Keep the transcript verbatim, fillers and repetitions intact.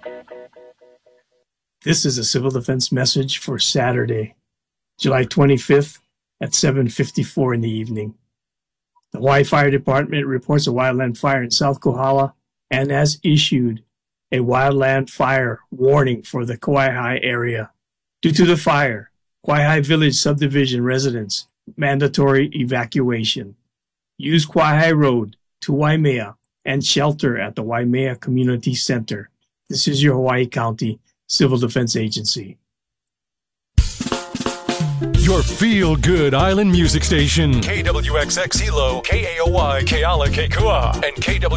This is a civil defense message for Saturday, July twenty-fifth at seven fifty-four in the evening. The Hawaii Fire Department reports a wildland fire in South Kohala and has issued a wildland fire warning for the Kawaihae area. Due to the fire, Kawaihae Village subdivision residents mandatory evacuation. Use Kawaihae Road to Waimea and shelter at the Waimea Community Center. This is your Hawaii County Civil Defense Agency. Your feel-good island music station. K W X X Hilo, K A O Y, Keala, Kekua, and K W